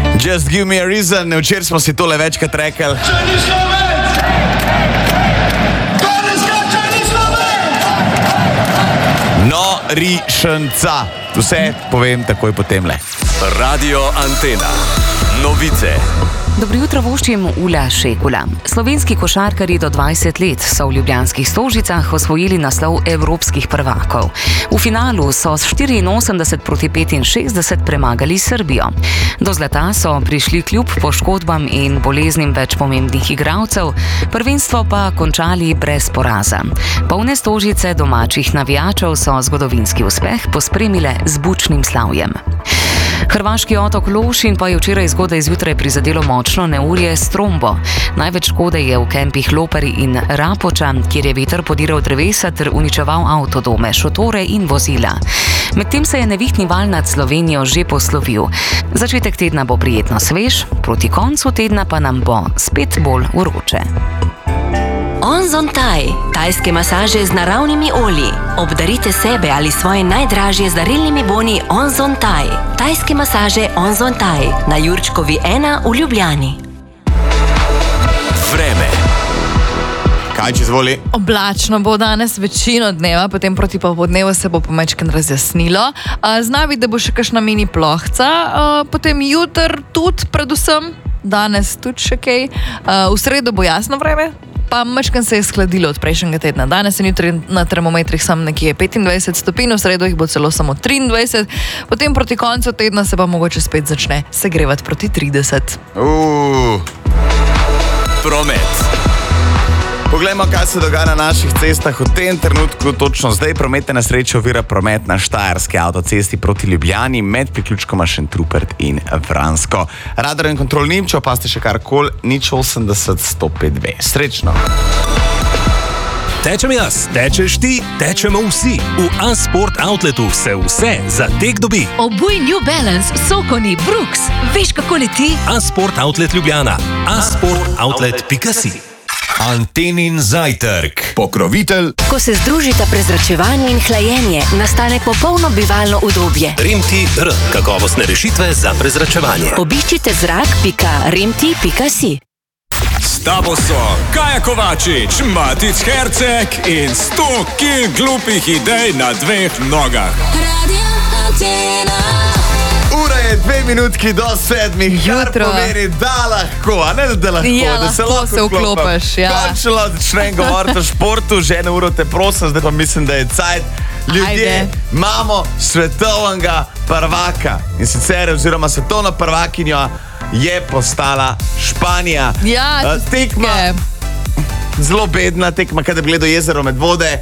Just give me a reason, včeraj smo si tole večkrat rekli. No, rišenca. Vse povem takoj potemle. Radio Antena. Novice. Dobro jutro voščim Ula Šekula. Slovenski košarkarji do 20 let so v ljubljanskih Stožicah osvojili naslov evropskih prvakov. V finalu so s 84-65 premagali Srbijo. Do zlata so prišli kljub poškodbam in boleznim več pomembnih igralcev, prvenstvo pa končali brez poraza. Polne Stožice domačih navijačev so zgodovinski uspeh pospremile z bučnim slavjem. Hrvaški otok Lošinj pa je včeraj zgodaj zjutraj prizadelo močno neurje s trombo. Največ škode je v kempih Lopari in Rapoča, kjer je veter podiral drevesa ter uničeval avtodome, šotore in vozila. Medtem se je nevihtni val nad Slovenijo že poslovil. Začetek tedna bo prijetno svež, proti koncu tedna pa nam bo spet bolj vroče. Onzon Thai, tajske masaže z naravnimi olji. Obdarite sebe ali svoje najdražje z darilnimi boni Onzon Thai. Tajske masaže Onzon Thai na Jurčkovi 1 v Ljubljani. Vreme. Kaj če zvoli? Oblačno bo danes večino dneva, potem proti popoldnevu se bo pomečken razjasnilo. Znavi, da bo še kakšna mini plohca, potem jutr tudi predvsem, danes tudi še kaj. V sredo bo jasno vreme, pa mečken se je skladilo od prejšnjega tedna. Danes in jutri na termometrih sam nekje 25 stopinj, v sredo jih bo celo samo 23, potem proti koncu tedna se pa mogoče spet začne segrevati proti 30. Promet. Poglejmo, kaj se dogaja na naših cestah v tem trenutku. Točno zdaj prometne nesreče ovira promet na Štajerski avtocesti proti Ljubljani med priključkoma Šentrupert in Vransko. Radar in kontrol nim, če opazite še karkoli, 080 105 2. Srečno! Tečem jaz, tečeš ti, tečemo vsi. V A-Sport Outletu se vse za tek dobi. Obuj New Balance, Sokoni, Brooks. Veš, kako leti? A-Sport Outlet Ljubljana. A-sportoutlet.si. Antenin zajtrk. Pokrovitelj. Ko se združita prezračevanje in hlajenje, nastane popolno bivalno udobje. Remti-R. Kakovostne rešitve za prezračevanje. Obiščite zrak.remti.si. S tabo so Kaja Kovačič, Matic Herceg in 100 kil glupih idej na 2 nogah. Radio Antena. Ura je 2 minutki do 7, kar pomeni, da lahko, a ne da lahko, Ja, da se lahko se vklopiš, ja. Končno začnem govoriti o športu, že 1 uro te prosim, zdaj pa mislim, da je cajt. Ljudje, Ajde. imamo svetovnega prvaka in sicer, oziroma svetovno prvakinjo je postala Španija. Ja, tekma, zelo bedna tekma, kada bi gledal Jezero med vode,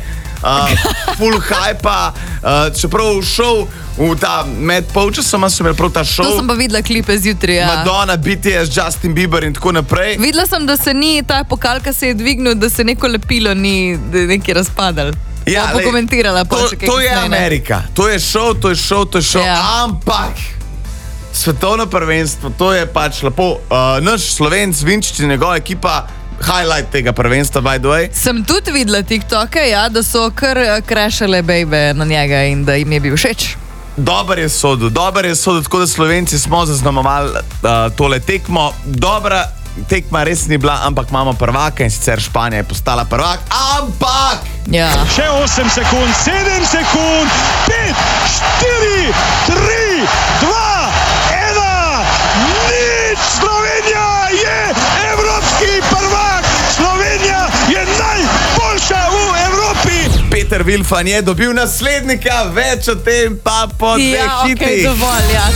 full hypa, čeprav šel v ta med polčasoma, so imeli prav ta šov. To sem pa videla klipe zjutraj, ja. Madonna, BTS, Justin Bieber in tako naprej. Videla sem, da se ni ta pokalka se je dvignil, da se neko lepilo ni nekaj razpadalo. Ja, Bo komentirala pa še kaj to je kasneje, ne? Amerika, to je šov, Ja. ampak svetovno prvenstvo, to je pač lepo. Naš Slovenc Vinčič in njegova ekipa, highlight tega prvenstva, by the way. Sem tudi videla TikToke, ja, da so kar crashale bejbe na njega in da jim je bil všeč. Dober je sodel, tako da Slovenci smo zaznamovali tole tekmo. Dobra tekma res ni bila, ampak imamo prvaka in sicer Španija je postala prvak, ampak Ja. Še 8 sekund, 7 sekund, 5, 4, 3, 2, 1, nič! Slovenija je evropski prvak! Slovenija je najboljša v Evropi! Peter Vilfan je dobil naslednika, več o tem pa po 2 Ja, hitih. dovolj, ja.